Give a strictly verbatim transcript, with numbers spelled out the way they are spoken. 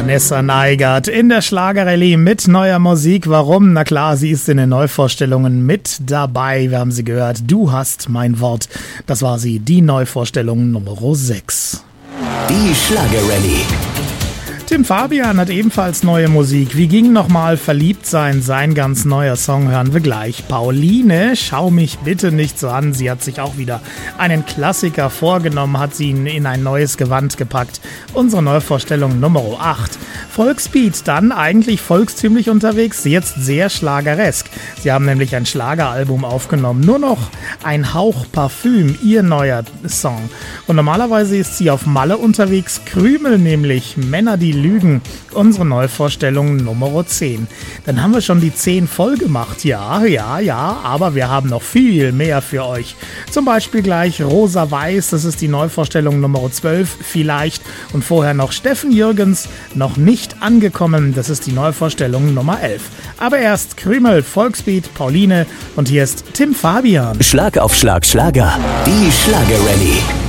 Vanessa Neigert in der Schlagerrallye mit neuer Musik. Warum? Na klar, sie ist in den Neuvorstellungen mit dabei. Wir haben sie gehört. Du hast mein Wort. Das war sie, die Neuvorstellung Nummer sechs. Die Schlagerrallye. Tim Fabian hat ebenfalls neue Musik. Wie ging nochmal Verliebt sein? Sein ganz neuer Song hören wir gleich. Pauline, schau mich bitte nicht so an. Sie hat sich auch wieder einen Klassiker vorgenommen, hat sie ihn in ein neues Gewand gepackt. Unsere Neuvorstellung Nummer acht. Volksbeat, dann eigentlich volkstümlich unterwegs, jetzt sehr schlageresk. Sie haben nämlich ein Schlageralbum aufgenommen. Nur noch ein Hauch Parfüm, ihr neuer Song. Und normalerweise ist sie auf Malle unterwegs. Krümel nämlich, Männer, die lügen. Unsere Neuvorstellung Nummer zehn. Dann haben wir schon die zehn voll gemacht. Ja, ja, ja, aber wir haben noch viel mehr für euch. Zum Beispiel gleich Rosa Weiß, das ist die Neuvorstellung Nummer zwölf vielleicht. Und vorher noch Steffen Jürgens, noch nicht angekommen, das ist die Neuvorstellung Nummer elf. Aber erst Krümel, Volksbeat, Pauline und hier ist Tim Fabian. Schlag auf Schlag Schlager, die Schlagerrallye.